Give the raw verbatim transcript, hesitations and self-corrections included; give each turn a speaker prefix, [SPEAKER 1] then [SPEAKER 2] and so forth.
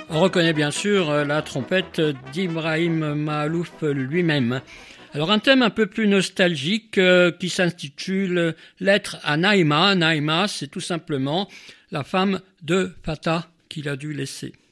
[SPEAKER 1] On reconnaît bien sûr la trompette d'Ibrahim Mahalouf lui-même. Alors un thème un peu plus nostalgique euh, qui s'intitule « Lettre à Naïma ». Naïma, c'est tout simplement la femme de Fatah qu'il a dû laisser.